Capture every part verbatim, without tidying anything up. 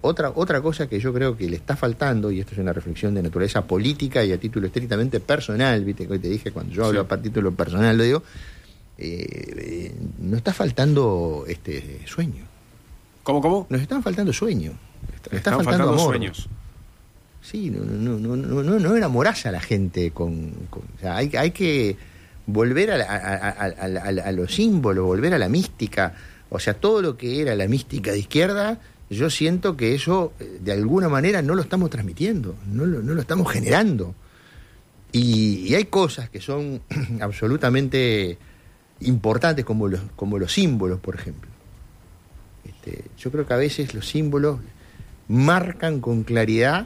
otra, otra cosa que yo creo que le está faltando, y esto es una reflexión de naturaleza política y a título estrictamente personal, viste que hoy te dije, cuando yo hablo sí. a título personal lo digo, eh, eh, nos está faltando este sueño. ¿Cómo, cómo? Nos están faltando sueños. Nos está están faltando, faltando amor. Sueños. Sí, no, no, no, no, no, no enamorás a la gente con, con o sea, hay, hay que volver a, la, a, a, a, a, a los símbolos, volver a la mística. O sea, todo lo que era la mística de izquierda, yo siento que eso, de alguna manera, no lo estamos transmitiendo, no lo, no lo estamos generando. Y, y hay cosas que son absolutamente importantes, como los, como los símbolos, por ejemplo. Este, yo creo que a veces los símbolos marcan con claridad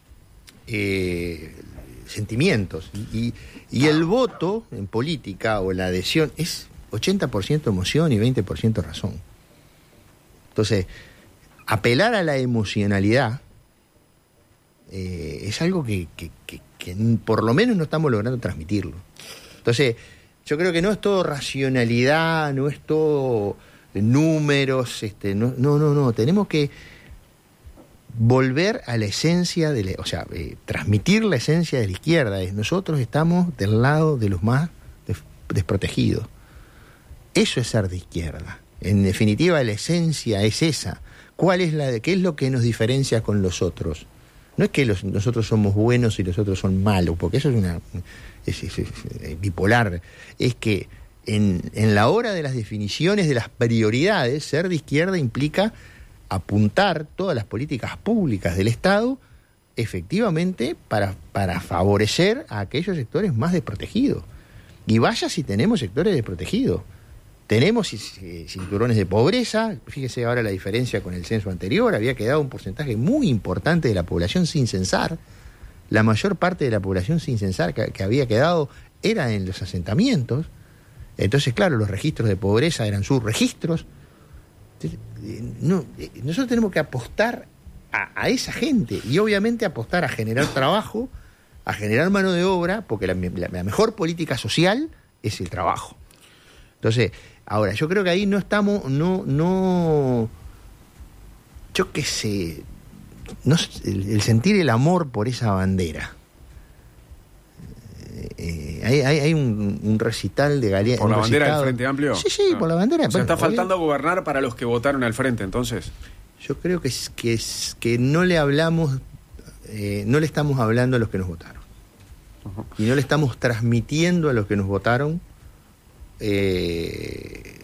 eh, sentimientos. Y, y, y el voto en política, o la adhesión, es ochenta por ciento emoción y veinte por ciento razón. Entonces, apelar a la emocionalidad eh, es algo que, que, que, que por lo menos no estamos logrando transmitirlo. Entonces, yo creo que no es todo racionalidad, no es todo números, este, no, no, no, no. Tenemos que volver a la esencia, de la, o sea, eh, transmitir la esencia de la izquierda. Nosotros estamos del lado de los más des, desprotegidos. Eso es ser de izquierda. En definitiva, la esencia es esa. ¿Cuál es la de, qué es lo que nos diferencia con los otros? No es que los, nosotros somos buenos y los otros son malos, porque eso es una es, es, es, es bipolar. Es que en, en la hora de las definiciones de las prioridades, ser de izquierda implica apuntar todas las políticas públicas del Estado efectivamente para, para favorecer a aquellos sectores más desprotegidos. Y vaya si tenemos sectores desprotegidos. Tenemos cinturones de pobreza. Fíjese ahora la diferencia con el censo anterior. Había quedado un porcentaje muy importante de la población sin censar. La mayor parte de la población sin censar que, que había quedado era en los asentamientos. Entonces, claro, los registros de pobreza eran subregistros. Entonces, no, nosotros tenemos que apostar a, a esa gente y obviamente apostar a generar trabajo, a generar mano de obra, porque la, la, la mejor política social es el trabajo. Entonces, ahora, yo creo que ahí no estamos, no, no, yo qué sé, no, el, el sentir el amor por esa bandera. Eh, hay, hay, hay un, un recital de Galeano. ¿Por la bandera recitado. del Frente Amplio? Sí, sí, no. por la bandera. O sea, bueno, está faltando obvio. gobernar para los que votaron al Frente, entonces. Yo creo que es, que, es, que no le hablamos, eh, no le estamos hablando a los que nos votaron. Uh-huh. Y no le estamos transmitiendo a los que nos votaron eh,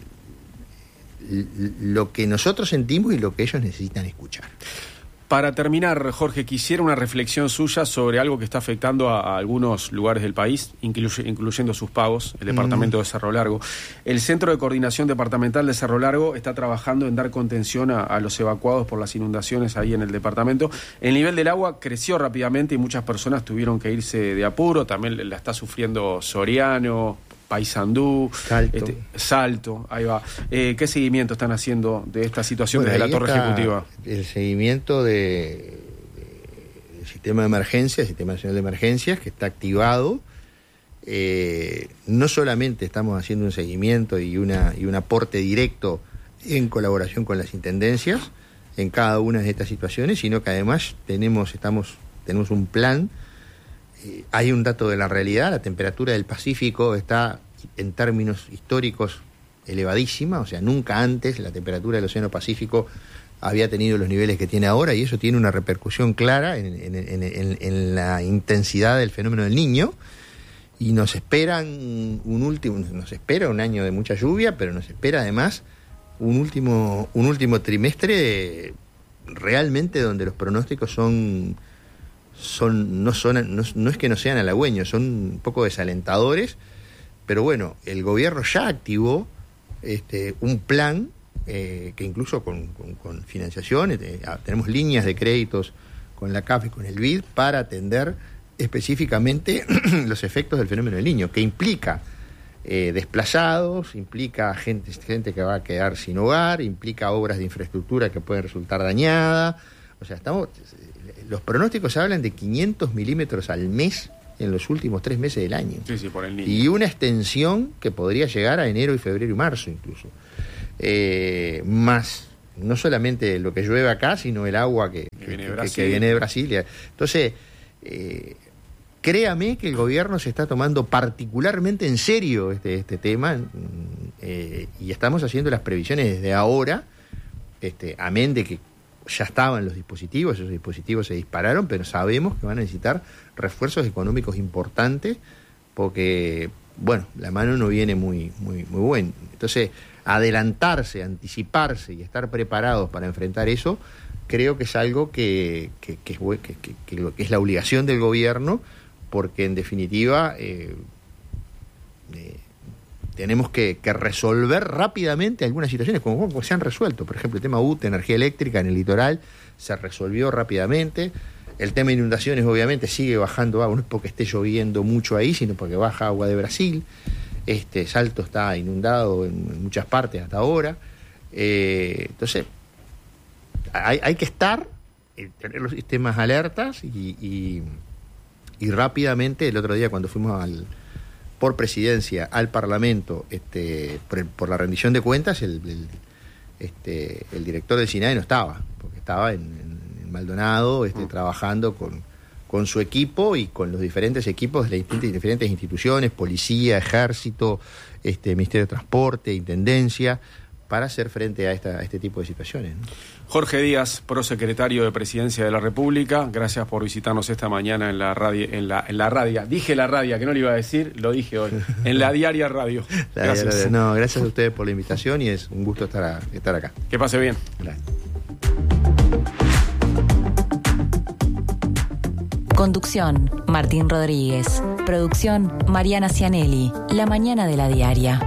lo que nosotros sentimos y lo que ellos necesitan escuchar. Para terminar, Jorge, quisiera una reflexión suya sobre algo que está afectando a, a algunos lugares del país, incluye, incluyendo sus pagos, el departamento mm. de Cerro Largo. El Centro de Coordinación Departamental de Cerro Largo está trabajando en dar contención a, a los evacuados por las inundaciones ahí en el departamento. El nivel del agua creció rápidamente y muchas personas tuvieron que irse de apuro. También la está sufriendo Soriano, Paysandú, Salto. Este, Salto, ahí va. Eh, ¿Qué seguimiento están haciendo de esta situación bueno, desde la Torre Ejecutiva? El seguimiento de, de, del sistema de emergencias, Sistema Nacional de Emergencias, que está activado. Eh, no solamente estamos haciendo un seguimiento y, una, y un aporte directo en colaboración con las intendencias en cada una de estas situaciones, sino que además tenemos, estamos, tenemos un plan. Eh, hay un dato de la realidad, la temperatura del Pacífico está en términos históricos elevadísima, o sea, nunca antes la temperatura del Océano Pacífico había tenido los niveles que tiene ahora, y eso tiene una repercusión clara en, en, en, en, en la intensidad del fenómeno del Niño, y nos esperan un último, nos espera un año de mucha lluvia, pero nos espera además un último, un último trimestre realmente donde los pronósticos son son no son no, no es que no sean halagüeños, son un poco desalentadores, pero bueno, el gobierno ya activó este un plan eh, que incluso con, con, con financiación, eh, tenemos líneas de créditos con la C A F y con el B I D para atender específicamente los efectos del fenómeno del Niño, que implica eh, desplazados, implica gente, gente que va a quedar sin hogar, implica obras de infraestructura que pueden resultar dañadas. O sea, estamos, los pronósticos hablan de quinientos milímetros al mes en los últimos tres meses del año. Sí, sí, por el Niño. Y una extensión que podría llegar a enero y febrero y marzo incluso. Eh, más no solamente lo que llueve acá, sino el agua que, que, viene, de que, que viene de Brasil. Entonces, eh, créame que el gobierno se está tomando particularmente en serio este, este tema, eh, y estamos haciendo las previsiones desde ahora, este, amén de que ya estaban los dispositivos, esos dispositivos se dispararon, pero sabemos que van a necesitar refuerzos económicos importantes, porque, bueno, la mano no viene muy, muy, muy buena. Entonces, adelantarse, anticiparse y estar preparados para enfrentar eso, creo que es algo que, que, que, es, que, que, que, que es la obligación del gobierno, porque en definitiva eh, eh, tenemos que, que resolver rápidamente algunas situaciones, como, como se han resuelto. Por ejemplo, el tema U T E, energía eléctrica en el litoral, se resolvió rápidamente. El tema de inundaciones, obviamente, sigue bajando agua, no es porque esté lloviendo mucho ahí, sino porque baja agua de Brasil. Este Salto está inundado en, en muchas partes hasta ahora. Eh, entonces, hay, hay que estar, eh, tener los sistemas alertas y, y, y rápidamente, el otro día cuando fuimos al por presidencia al Parlamento, este, por, el, por la rendición de cuentas, el, el, este, el director del SINAE no estaba, porque estaba en, en, en Maldonado, este, mm. trabajando con, con su equipo y con los diferentes equipos de las diferentes instituciones, policía, ejército, este, Ministerio de Transporte, Intendencia, para hacer frente a, esta, a este tipo de situaciones, ¿no? Jorge Díaz, prosecretario de Presidencia de la República, gracias por visitarnos esta mañana en la radio, en la, en la radio. Dije la radio, que no le iba a decir, lo dije hoy, en la Diaria Radio. La gracias. Diaria, no, gracias a ustedes por la invitación y es un gusto estar, a, estar acá. Que pase bien. Gracias. Conducción, Martín Rodríguez. Producción, Mariana Cianelli. La mañana de la Diaria.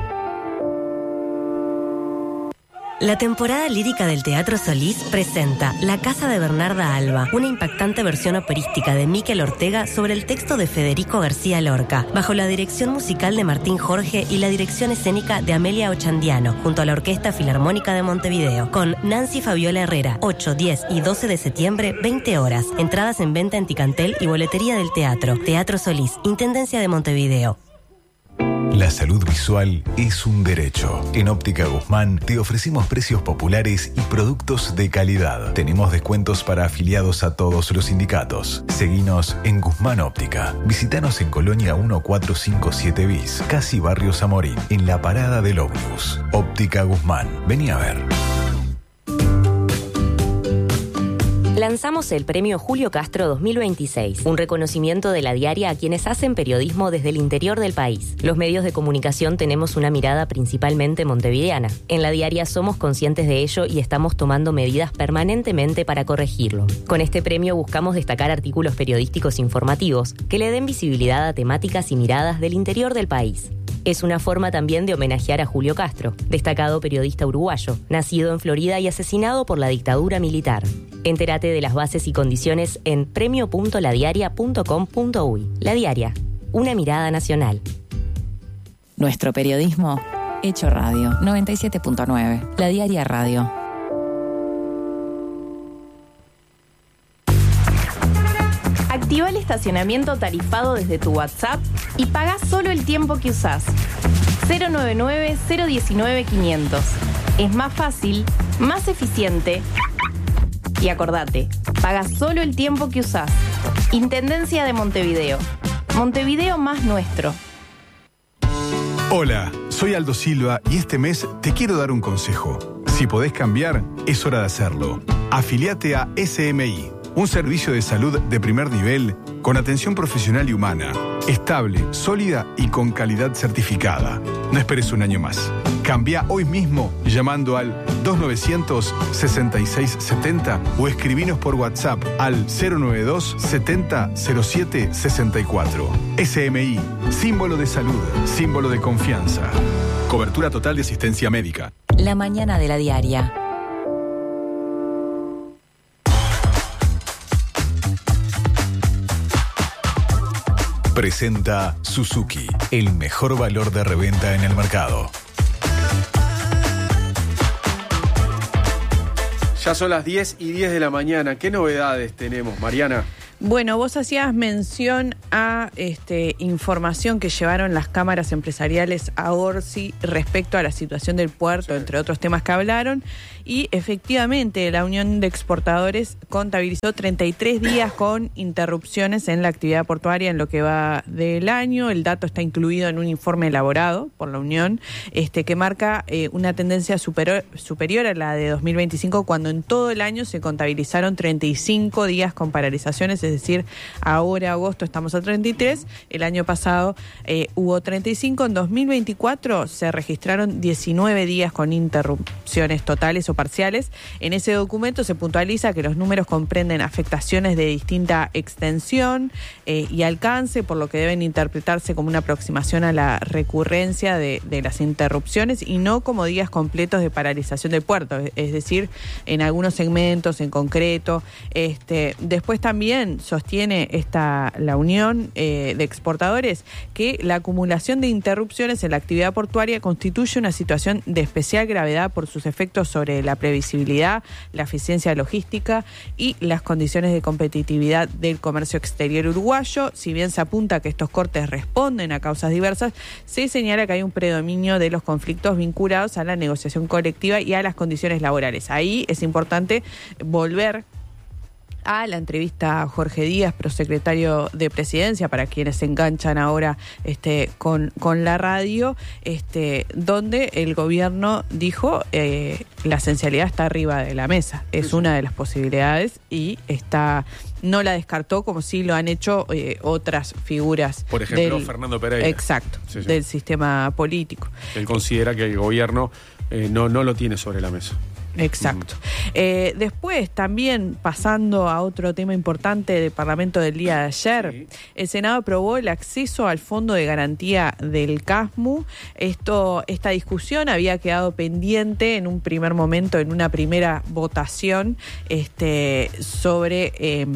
La temporada lírica del Teatro Solís presenta La Casa de Bernarda Alba, una impactante versión operística de Miquel Ortega sobre el texto de Federico García Lorca, bajo la dirección musical de Martín Jorge y la dirección escénica de Amelia Ochandiano, junto a la Orquesta Filarmónica de Montevideo, con Nancy Fabiola Herrera, ocho, diez y doce de septiembre, veinte horas. Entradas en venta en Ticantel y boletería del teatro. Teatro Solís, Intendencia de Montevideo. La salud visual es un derecho. En Óptica Guzmán te ofrecemos precios populares y productos de calidad. Tenemos descuentos para afiliados a todos los sindicatos. Seguinos en Guzmán Óptica. Visítanos en Colonia mil cuatrocientos cincuenta y siete bis, casi Barrio Zamorín, en la parada del ómnibus. Óptica Guzmán. Vení a ver. Lanzamos el Premio Julio Castro dos mil veintiséis, un reconocimiento de la Diaria a quienes hacen periodismo desde el interior del país. Los medios de comunicación tenemos una mirada principalmente montevideana. En la Diaria somos conscientes de ello y estamos tomando medidas permanentemente para corregirlo. Con este premio buscamos destacar artículos periodísticos informativos que le den visibilidad a temáticas y miradas del interior del país. Es una forma también de homenajear a Julio Castro, destacado periodista uruguayo, nacido en Florida y asesinado por la dictadura militar. Entérate de las bases y condiciones en premio punto la diaria punto com punto uy. La Diaria, una mirada nacional. Nuestro periodismo hecho radio. noventa y siete punto nueve. La Diaria Radio. Activa el estacionamiento tarifado desde tu WhatsApp y paga solo el tiempo que usás. cero noventa y nueve, cero diecinueve, quinientos. Es más fácil, más eficiente. Y acordate, paga solo el tiempo que usás. Intendencia de Montevideo. Montevideo más nuestro. Hola, soy Aldo Silva y este mes te quiero dar un consejo. Si podés cambiar, es hora de hacerlo. Afiliate a S M I, un servicio de salud de primer nivel con atención profesional y humana, estable, sólida y con calidad certificada. No esperes un año más. Cambia hoy mismo llamando al dos novecientos, sesenta y seis setenta o escribinos por WhatsApp al cero noventa y dos, setenta, cero siete, sesenta y cuatro. S M I, símbolo de salud, símbolo de confianza. Cobertura total de asistencia médica. La mañana de la Diaria. Presenta Suzuki, el mejor valor de reventa en el mercado. Ya son las diez y diez de la mañana. ¿Qué novedades tenemos, Mariana? Bueno, vos hacías mención a este, información que llevaron las cámaras empresariales a Orsi respecto a la situación del puerto, sí, entre otros temas que hablaron, y efectivamente la Unión de Exportadores contabilizó treinta y tres días con interrupciones en la actividad portuaria en lo que va del año. El dato está incluido en un informe elaborado por la Unión este, que marca eh, una tendencia superior, superior a la de dos mil veinticinco, cuando en todo el año se contabilizaron treinta y cinco días con paralizaciones, es decir, ahora agosto estamos a treinta y tres, el año pasado eh, hubo treinta y cinco, en dos mil veinticuatro se registraron diecinueve días con interrupciones totales o parciales. En ese documento se puntualiza que los números comprenden afectaciones de distinta extensión eh, y alcance, por lo que deben interpretarse como una aproximación a la recurrencia de, de las interrupciones y no como días completos de paralización del puerto, es decir, en algunos segmentos en concreto. Este, después también sostiene esta, la Unión eh, de Exportadores que la acumulación de interrupciones en la actividad portuaria constituye una situación de especial gravedad por sus efectos sobre la previsibilidad, la eficiencia logística y las condiciones de competitividad del comercio exterior uruguayo. Si bien se apunta que estos cortes responden a causas diversas, se señala que hay un predominio de los conflictos vinculados a la negociación colectiva y a las condiciones laborales. Ahí es importante volver a la entrevista a Jorge Díaz, prosecretario de Presidencia, para quienes se enganchan ahora este, con, con la radio, este, donde el gobierno dijo eh, la esencialidad está arriba de la mesa, es una de las posibilidades y está no la descartó como sí lo han hecho eh, otras figuras. Por ejemplo, del, Fernando Pereira. Exacto, sí, sí. Del sistema político. Él considera que el gobierno eh, no, no lo tiene sobre la mesa. Exacto. Eh, después, también pasando a otro tema importante del Parlamento del día de ayer, sí. El Senado aprobó el acceso al Fondo de Garantía del CASMU. Esto, esta discusión había quedado pendiente en un primer momento, en una primera votación, este, sobre eh,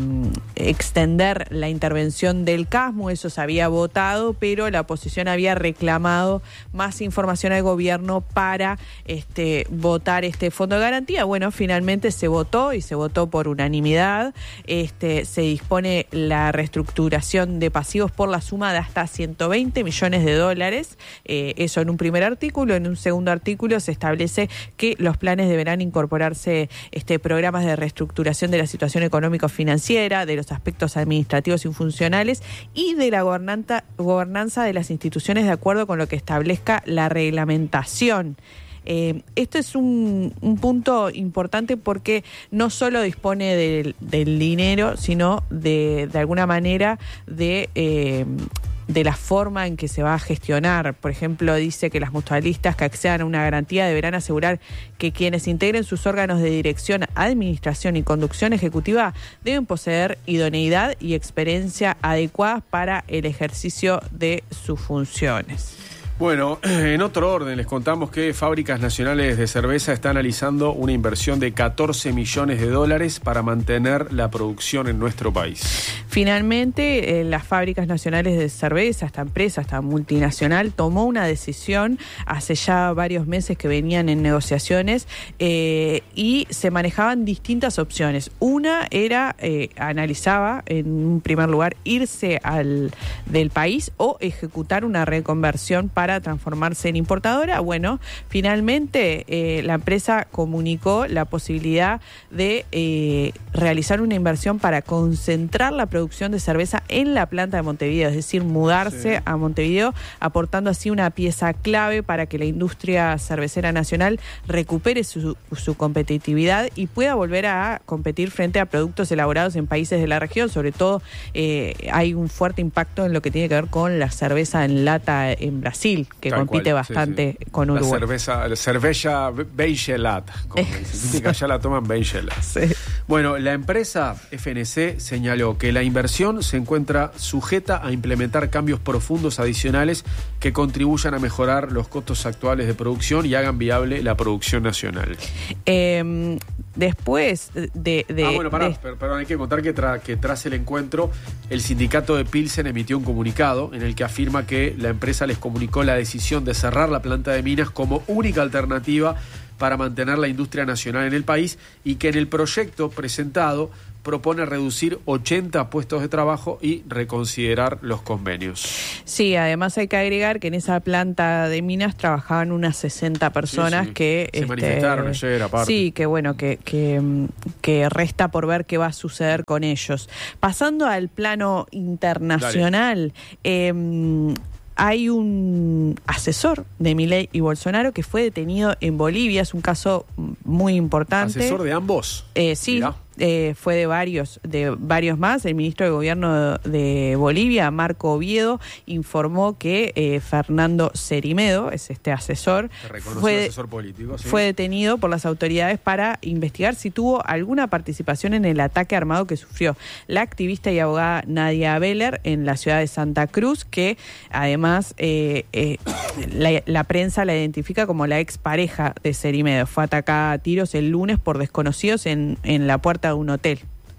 extender la intervención del CASMU. Eso se había votado, pero la oposición había reclamado más información al gobierno para este, votar este Fondo de Garantía. Garantía. Bueno, finalmente se votó y se votó por unanimidad. Este, se dispone la reestructuración de pasivos por la suma de hasta ciento veinte millones de dólares. Eh, eso en un primer artículo. En un segundo artículo se establece que los planes deberán incorporarse este, programas de reestructuración de la situación económico-financiera, de los aspectos administrativos y funcionales y de la gobernanza, gobernanza de las instituciones de acuerdo con lo que establezca la reglamentación. Eh, esto es un, un punto importante porque no solo dispone del, del dinero, sino de, de alguna manera de... Eh, de la forma en que se va a gestionar. Por ejemplo, dice que las mutualistas que accedan a una garantía deberán asegurar que quienes integren sus órganos de dirección, administración y conducción ejecutiva deben poseer idoneidad y experiencia adecuadas para el ejercicio de sus funciones. Bueno, en otro orden les contamos que Fábricas Nacionales de Cerveza está analizando una inversión de catorce millones de dólares para mantener la producción en nuestro país. Finalmente, eh, las Fábricas Nacionales de Cerveza, esta empresa, esta multinacional, tomó una decisión hace ya varios meses que venían en negociaciones eh, y se manejaban distintas opciones. Una era, eh, analizaba en un primer lugar, irse al del país o ejecutar una reconversión para para transformarse en importadora. Bueno, finalmente eh, la empresa comunicó la posibilidad de eh, realizar una inversión para concentrar la producción de cerveza en la planta de Montevideo, es decir, mudarse sí. a Montevideo, aportando así una pieza clave para que la industria cervecera nacional recupere su, su competitividad y pueda volver a competir frente a productos elaborados en países de la región. Sobre todo eh, hay un fuerte impacto en lo que tiene que ver con la cerveza en lata en Brasil, que Tal compite cual, bastante sí, sí. con Uruguay. La cerveza, la cerveza ben gelada, como dicen, que allá la toman ben gelada. Sí. Bueno, la empresa F N C señaló que la inversión se encuentra sujeta a implementar cambios profundos adicionales que contribuyan a mejorar los costos actuales de producción y hagan viable la producción nacional. Eh, después de... de ah, bueno, pará, de... pero, pero hay que contar que, tra, que tras el encuentro, el sindicato de Pilsen emitió un comunicado en el que afirma que la empresa les comunicó la decisión de cerrar la planta de minas como única alternativa para mantener la industria nacional en el país y que en el proyecto presentado propone reducir ochenta puestos de trabajo y reconsiderar los convenios. Sí, además hay que agregar que en esa planta de minas trabajaban unas sesenta personas. Sí, sí. que... Se este, manifestaron ayer, aparte. Sí, que bueno, que, que, que resta por ver qué va a suceder con ellos. Pasando al plano internacional, eh, hay un asesor de Milei y Bolsonaro que fue detenido en Bolivia. Es un caso muy importante. ¿Asesor de ambos? Eh, sí. Eh, fue de varios, de varios más. El ministro de Gobierno de Bolivia, Marco Oviedo, informó que eh, Fernando Cerimedo, es este asesor, fue, asesor político, ¿sí? fue detenido por las autoridades para investigar si tuvo alguna participación en el ataque armado que sufrió la activista y abogada Nadia Beller en la ciudad de Santa Cruz, que además eh, eh, la, la prensa la identifica como la expareja de Cerimedo. Fue atacada a tiros el lunes por desconocidos en, en la puerta de un hotel.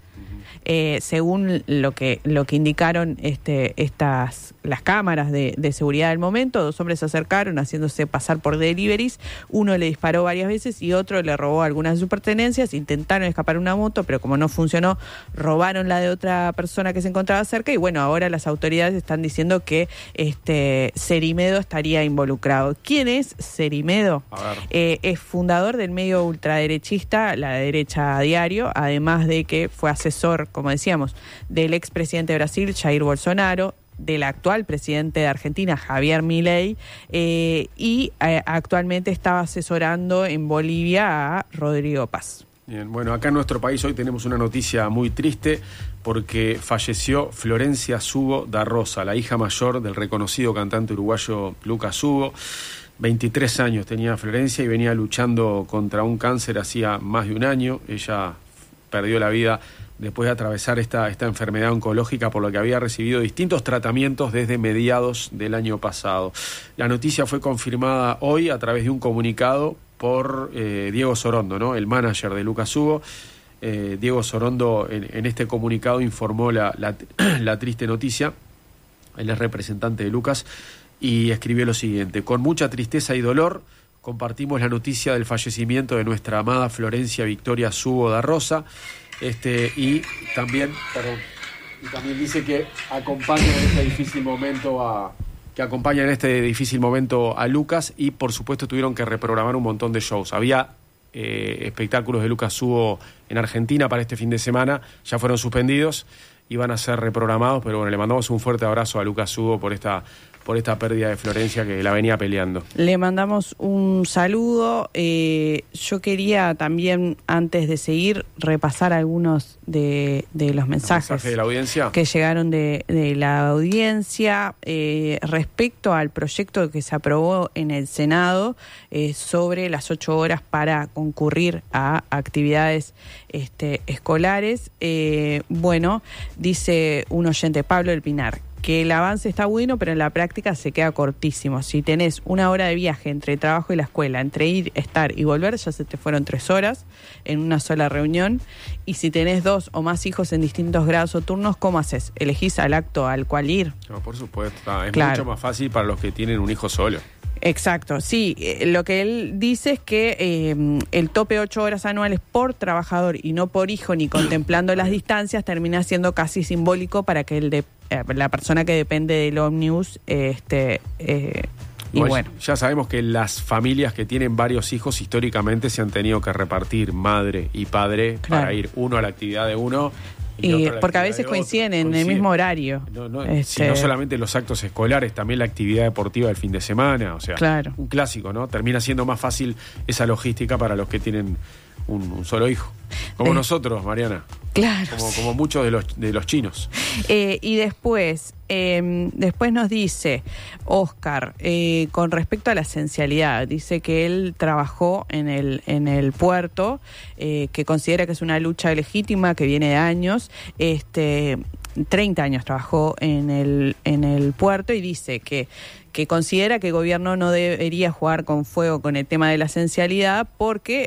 Eh, según lo que lo que indicaron este, estas las cámaras de, de seguridad del momento, dos hombres se acercaron haciéndose pasar por deliveries, uno le disparó varias veces y otro le robó algunas de sus pertenencias, intentaron escapar una moto, pero como no funcionó, robaron la de otra persona que se encontraba cerca y bueno, ahora las autoridades están diciendo que este Cerimedo estaría involucrado. ¿Quién es Cerimedo? Eh, es fundador del medio ultraderechista La Derecha a Diario, además de que fue asesor, como decíamos, del expresidente de Brasil, Jair Bolsonaro, del actual presidente de Argentina, Javier Milei, eh, y eh, actualmente estaba asesorando en Bolivia a Rodrigo Paz. Bien, bueno, acá en nuestro país hoy tenemos una noticia muy triste porque falleció Florencia Sugo da Rosa, la hija mayor del reconocido cantante uruguayo Lucas Hugo. veintitrés años tenía Florencia y venía luchando contra un cáncer hacía más de un año. Ella perdió la vida después de atravesar esta, esta enfermedad oncológica por la que había recibido distintos tratamientos desde mediados del año pasado. La noticia fue confirmada hoy a través de un comunicado por eh, Diego Sorondo, ¿no? El manager de Lucas Hugo. Eh, Diego Sorondo en, en este comunicado informó la, la, la triste noticia. Él es representante de Lucas y escribió lo siguiente: con mucha tristeza y dolor compartimos la noticia del fallecimiento de nuestra amada Florencia Victoria Sugo da Rosa. Este, y también, perdón, y también dice que acompaña en este difícil momento a que acompaña en este difícil momento a Lucas y por supuesto tuvieron que reprogramar un montón de shows. Había eh, espectáculos de Lucas Hugo en Argentina para este fin de semana, ya fueron suspendidos, iban a ser reprogramados, pero bueno, le mandamos un fuerte abrazo a Lucas Hugo por esta por esta pérdida de Florencia que la venía peleando. Le mandamos un saludo. Eh, yo quería también, antes de seguir, repasar algunos de, de los mensajes mensaje de la audiencia que llegaron de, de la audiencia eh, respecto al proyecto que se aprobó en el Senado eh, sobre las ocho horas para concurrir a actividades este, escolares. Eh, bueno, dice un oyente, Pablo del Pinar, que el avance está bueno, pero en la práctica se queda cortísimo. Si tenés una hora de viaje entre el trabajo y la escuela, entre ir, estar y volver, ya se te fueron tres horas en una sola reunión. Y si tenés dos o más hijos en distintos grados o turnos, ¿cómo haces? ¿Elegís al acto al cual ir? No, por supuesto. Es claro. Mucho más fácil para los que tienen un hijo solo. Exacto, sí. Eh, lo que él dice es que eh, el tope ocho horas anuales por trabajador y no por hijo, ni contemplando las distancias, termina siendo casi simbólico para que el de eh, la persona que depende del ómnibus eh, este, eh, y bueno, bueno. Ya sabemos que las familias que tienen varios hijos históricamente se han tenido que repartir madre y padre claro. para ir uno a la actividad de uno. Y y porque a veces coinciden en el mismo horario. No, no, este... si no solamente los actos escolares, también la actividad deportiva del fin de semana. O sea, claro. un clásico, ¿no? Termina siendo más fácil esa logística para los que tienen un, un solo hijo. Como eh, nosotros, Mariana. Claro. Como, como muchos de los, de los chinos. Eh, y después, eh, después nos dice Oscar, eh, con respecto a la esencialidad, dice que él trabajó en el, en el puerto, eh, que considera que es una lucha legítima que viene de años, este... treinta años trabajó en el en el puerto y dice que, que considera que el gobierno no debería jugar con fuego con el tema de la esencialidad porque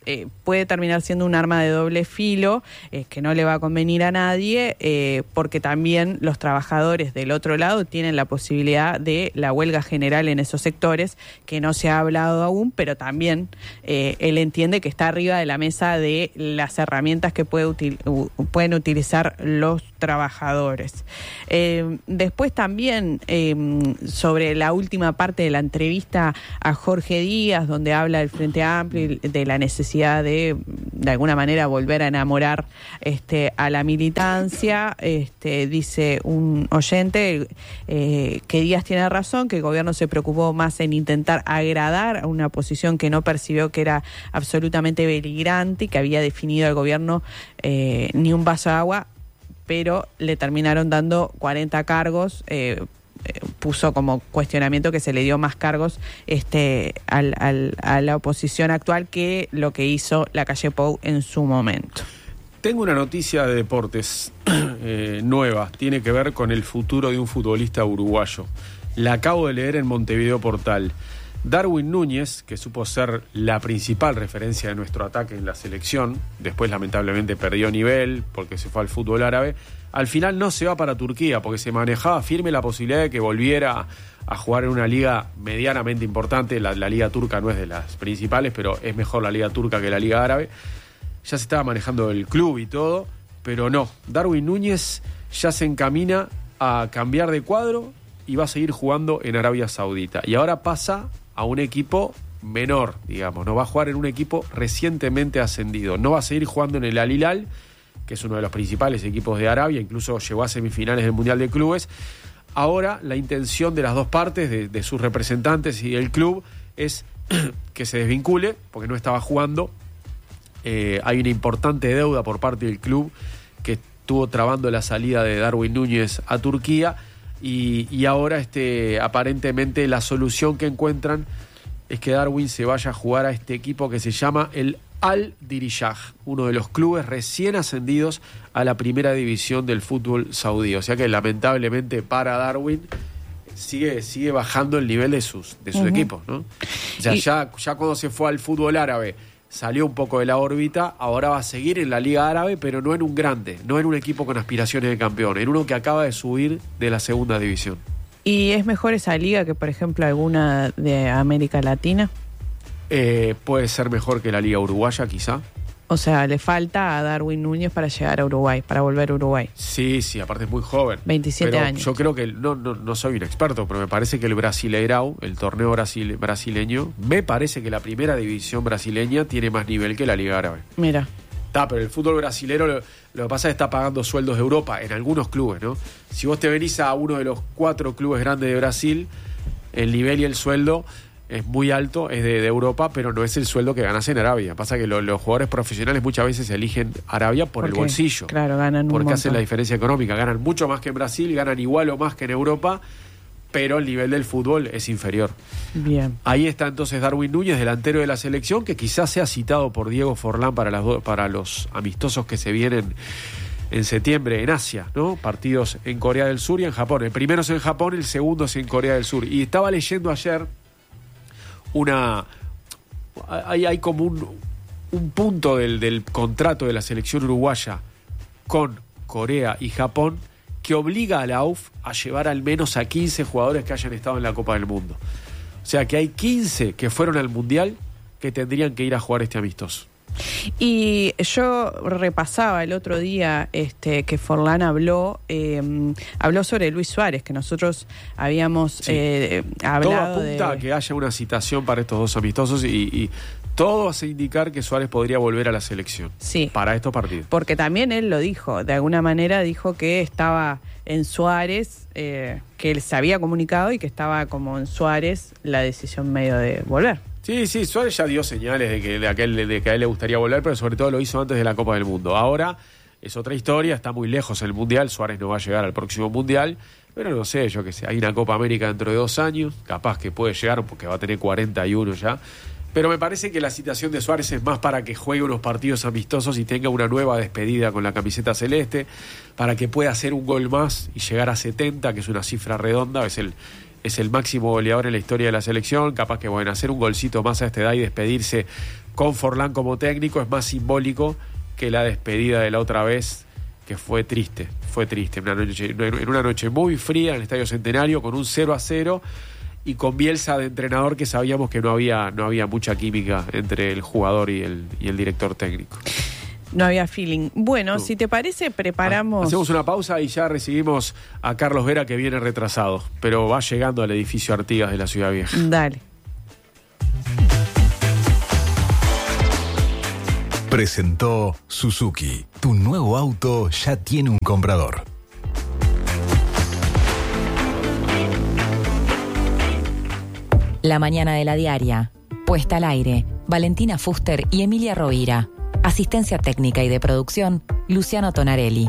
eh, puede terminar siendo un arma de doble filo, eh, que no le va a convenir a nadie, eh, porque también los trabajadores del otro lado tienen la posibilidad de la huelga general en esos sectores, que no se ha hablado aún, pero también eh, él entiende que está arriba de la mesa de las herramientas que puede util- u- pueden utilizar los trabajadores. Eh, después también eh, sobre la última parte de la entrevista a Jorge Díaz, donde habla del Frente Amplio y de la necesidad de, de alguna manera, volver a enamorar este, a la militancia, este, dice un oyente eh, que Díaz tiene razón, que el gobierno se preocupó más en intentar agradar a una oposición que no percibió que era absolutamente beligerante y que había definido al gobierno eh, ni un vaso de agua, pero le terminaron dando cuarenta cargos. Eh, eh, puso como cuestionamiento que se le dio más cargos este, al, al, a la oposición actual que lo que hizo Lacalle Pou en su momento. Tengo una noticia de deportes eh, nueva, tiene que ver con el futuro de un futbolista uruguayo. La acabo de leer en Montevideo Portal. Darwin Núñez, que supo ser la principal referencia de nuestro ataque en la selección, después lamentablemente perdió nivel porque se fue al fútbol árabe, al final no se va para Turquía porque se manejaba firme la posibilidad de que volviera a jugar en una liga medianamente importante. La, la liga turca no es de las principales, pero es mejor la liga turca que la liga árabe. Ya se estaba manejando el club y todo, pero no. Darwin Núñez ya se encamina a cambiar de cuadro y va a seguir jugando en Arabia Saudita. Y ahora pasa a un equipo menor, digamos. No va a jugar en un equipo recientemente ascendido. No va a seguir jugando en el Al Hilal, que es uno de los principales equipos de Arabia. Incluso llegó a semifinales del Mundial de Clubes. Ahora la intención de las dos partes, de, de sus representantes y del club, es que se desvincule, porque no estaba jugando. Eh, hay una importante deuda por parte del club que estuvo trabando la salida de Darwin Núñez a Turquía. Y, y ahora este, aparentemente la solución que encuentran es que Darwin se vaya a jugar a este equipo que se llama el Al-Diriyah, uno de los clubes recién ascendidos a la primera división del fútbol saudí. O sea que lamentablemente para Darwin sigue, sigue bajando el nivel de sus, de sus uh-huh. equipos, ¿no? O sea, y... ya, ya cuando se fue al fútbol árabe salió un poco de la órbita, ahora va a seguir en la Liga Árabe, pero no en un grande, no en un equipo con aspiraciones de campeón, en uno que acaba de subir de la segunda división. ¿Y es mejor esa liga que, por ejemplo, alguna de América Latina? Eh, puede ser mejor que la Liga Uruguaya, quizá. O sea, le falta a Darwin Núñez para llegar a Uruguay, para volver a Uruguay. Sí, sí, aparte es muy joven. veintisiete pero años. Yo creo que, no, no, no soy un experto, pero me parece que el Brasileirão, el torneo brasil, brasileño, me parece que la primera división brasileña tiene más nivel que la Liga Árabe. Mira. Está, pero el fútbol brasilero lo, lo que pasa es que está pagando sueldos de Europa en algunos clubes, ¿no? Si vos te venís a uno de los cuatro clubes grandes de Brasil, el nivel y el sueldo es muy alto, es de, de Europa, pero no es el sueldo que ganas en Arabia. Pasa que lo, los jugadores profesionales muchas veces eligen Arabia por porque, el bolsillo. Claro, ganan un Porque montón. hacen la diferencia económica. Ganan mucho más que en Brasil, ganan igual o más que en Europa, pero el nivel del fútbol es inferior. Bien. Ahí está entonces Darwin Núñez, delantero de la selección, que quizás sea citado por Diego Forlán para, las do, para los amistosos que se vienen en septiembre en Asia, ¿no? Partidos en Corea del Sur y en Japón. El primero es en Japón, el segundo es en Corea del Sur. Y estaba leyendo ayer una... Hay, hay como un, un punto del, del contrato de la selección uruguaya con Corea y Japón que obliga a la U F a llevar al menos a quince jugadores que hayan estado en la Copa del Mundo. O sea que hay quince que fueron al Mundial que tendrían que ir a jugar este amistoso. Y yo repasaba el otro día este, que Forlán habló eh, habló sobre Luis Suárez, que nosotros habíamos sí. eh, hablado. Todo apunta de... a que haya una citación para estos dos amistosos y, y todo hace indicar que Suárez podría volver a la selección sí. para estos partidos. Porque también él lo dijo, de alguna manera dijo que estaba en Suárez, eh, que él se había comunicado y que estaba como en Suárez la decisión medio de volver. Sí, sí, Suárez ya dio señales de que, de, aquel, de que a él le gustaría volver, pero sobre todo lo hizo antes de la Copa del Mundo. Ahora es otra historia, está muy lejos el Mundial, Suárez no va a llegar al próximo Mundial, pero no sé, yo qué sé, hay una Copa América dentro de dos años, capaz que puede llegar porque va a tener cuarenta y uno ya, pero me parece que la citación de Suárez es más para que juegue unos partidos amistosos y tenga una nueva despedida con la camiseta celeste, para que pueda hacer un gol más y llegar a setenta, que es una cifra redonda, es el... es el máximo goleador en la historia de la selección, capaz que bueno, hacer un golcito más a esta edad y despedirse con Forlán como técnico es más simbólico que la despedida de la otra vez, que fue triste, fue triste, una noche, en una noche muy fría en el Estadio Centenario, con un cero a cero, y con Bielsa de entrenador, que sabíamos que no había, no había mucha química entre el jugador y el, y el director técnico. No había feeling. Bueno, no. Si te parece, preparamos... Hacemos una pausa y ya recibimos a Carlos Vera, que viene retrasado, pero va llegando al edificio Artigas de la Ciudad Vieja. Dale. Presentó Suzuki. Tu nuevo auto ya tiene un comprador. La mañana de la diaria. Puesta al aire. Valentina Fuster y Emilia Rovira. Asistencia técnica y de producción, Luciano Tonarelli.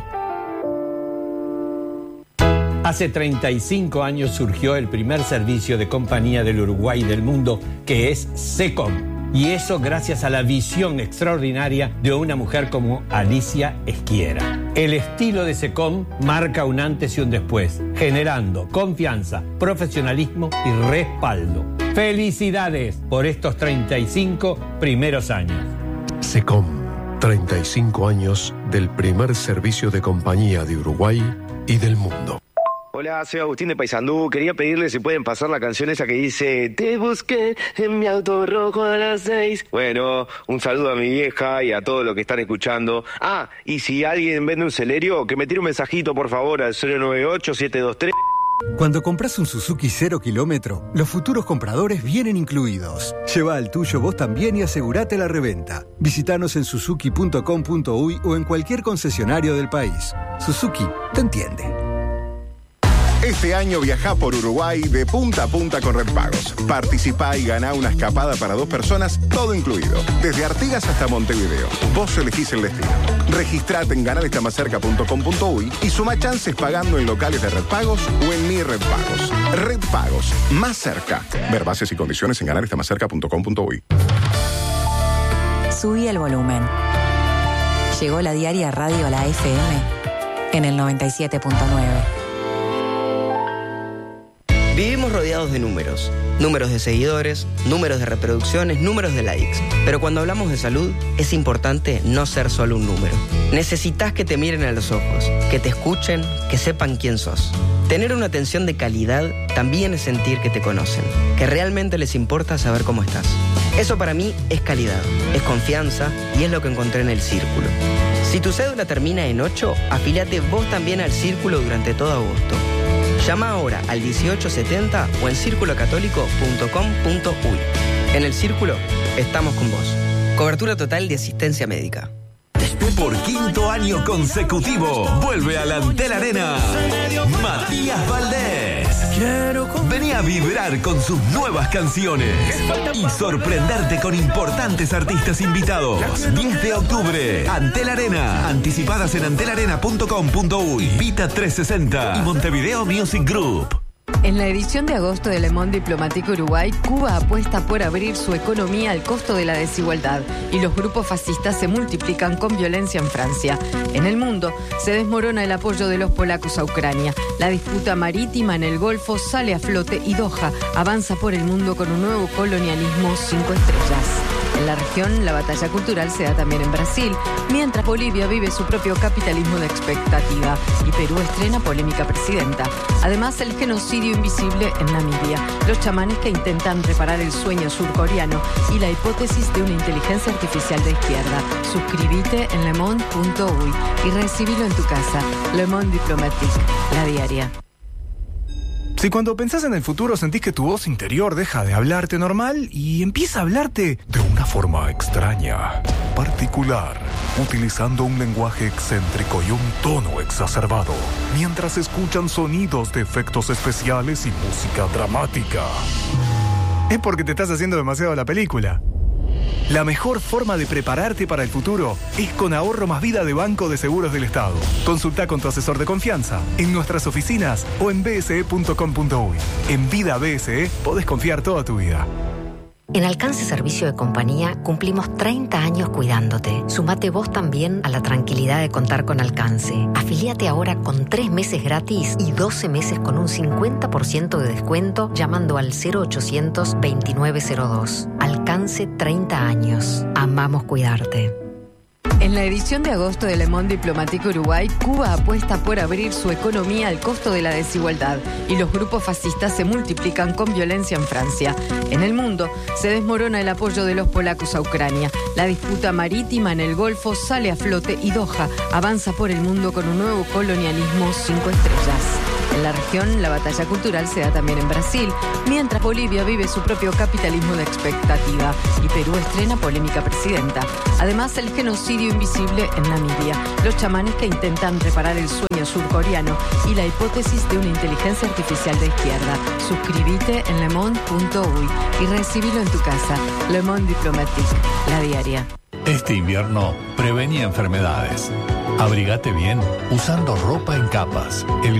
Hace treinta y cinco años surgió el primer servicio de compañía del Uruguay y del mundo, que es SECOM. Y eso gracias a la visión extraordinaria de una mujer como Alicia Esquiera. El estilo de SECOM marca un antes y un después, generando confianza, profesionalismo y respaldo. ¡Felicidades por estos treinta y cinco primeros años! SECOM, treinta y cinco años del primer servicio de compañía de Uruguay y del mundo. Hola, soy Agustín de Paysandú. Quería pedirle si pueden pasar la canción esa que dice te busqué en mi auto rojo a las seis. Bueno, un saludo a mi vieja y a todos los que están escuchando. Ah, y si alguien vende un Celerio, que me tire un mensajito por favor al cero nueve ocho siete dos tres. Cuando compras un Suzuki cero kilómetro, los futuros compradores vienen incluidos. Lleva al tuyo vos también y asegurate la reventa. Visítanos en suzuki punto com punto uy o en cualquier concesionario del país. Suzuki te entiende. Este año viajá por Uruguay de punta a punta con Red Pagos. Participá y ganá una escapada para dos personas, todo incluido. Desde Artigas hasta Montevideo. Vos elegís el destino. Registrate en ganar está más cerca punto com punto uy y suma chances pagando en locales de Red Pagos o en Mi Red Pagos. Red Pagos, más cerca. Ver bases y condiciones en ganar está más cerca punto com punto uy. Subí el volumen. Llegó la diaria Radio a la F M en el noventa y siete punto nueve. Vivimos rodeados de números, números de seguidores, números de reproducciones, números de likes. Pero cuando hablamos de salud, es importante no ser solo un número. Necesitas que te miren a los ojos, que te escuchen, que sepan quién sos. Tener una atención de calidad también es sentir que te conocen, que realmente les importa saber cómo estás. Eso para mí es calidad, es confianza y es lo que encontré en el Círculo. Si tu cédula termina en ocho, afíliate vos también al Círculo durante todo agosto. Llama ahora al dieciocho setenta o en círculo católico punto com punto uy. En el Círculo estamos con vos. Cobertura total de asistencia médica. Por quinto año consecutivo, vuelve a la Antel Arena Matías Valdés. Vení a vibrar con sus nuevas canciones y sorprenderte con importantes artistas invitados. diez de octubre, Antel Arena. Anticipadas en antel arena punto com punto uy, Vita trescientos sesenta y Montevideo Music Group. En la edición de agosto de Le Monde Diplomatique Uruguay, Cuba apuesta por abrir su economía al costo de la desigualdad y los grupos fascistas se multiplican con violencia en Francia. En el mundo, se desmorona el apoyo de los polacos a Ucrania. La disputa marítima en el Golfo sale a flote y Doha avanza por el mundo con un nuevo colonialismo cinco estrellas. En la región, la batalla cultural se da también en Brasil, mientras Bolivia vive su propio capitalismo de expectativa y Perú estrena polémica presidenta. Además, el genocidio invisible en Namibia, los chamanes que intentan reparar el sueño surcoreano y la hipótesis de una inteligencia artificial de izquierda. Suscríbete en le monde punto uy y recibilo en tu casa. Le Monde Diplomatique, la diaria. Si cuando pensás en el futuro sentís que tu voz interior deja de hablarte normal y empieza a hablarte de una forma extraña, particular, utilizando un lenguaje excéntrico y un tono exacerbado, mientras escuchan sonidos de efectos especiales y música dramática, es porque te estás haciendo demasiado la película. La mejor forma de prepararte para el futuro es con Ahorro Más Vida de Banco de Seguros del Estado. Consulta con tu asesor de confianza en nuestras oficinas o en b s e punto com punto uy. En Vida B S E podés confiar toda tu vida. En Alcance Servicio de Compañía cumplimos treinta años cuidándote. Sumate vos también a la tranquilidad de contar con Alcance. Afilíate ahora con tres meses gratis y doce meses con un cincuenta por ciento de descuento llamando al cero ochocientos veintinueve cero dos. Alcance treinta años. Amamos cuidarte. En la edición de agosto de Le Monde Diplomatique Uruguay, Cuba apuesta por abrir su economía al costo de la desigualdad y los grupos fascistas se multiplican con violencia en Francia. En el mundo se desmorona el apoyo de los polacos a Ucrania. La disputa marítima en el Golfo sale a flote y Doha avanza por el mundo con un nuevo colonialismo cinco estrellas. En la región, la batalla cultural se da también en Brasil, mientras Bolivia vive su propio capitalismo de expectativa y Perú estrena polémica presidenta. Además, el genocidio invisible en Namibia, los chamanes que intentan reparar el sueño surcoreano y la hipótesis de una inteligencia artificial de izquierda. Suscríbete en le monde punto uy y recibilo en tu casa. Le Monde Diplomatique, la diaria. Este invierno, prevení enfermedades. Abrigate bien usando ropa en capas. El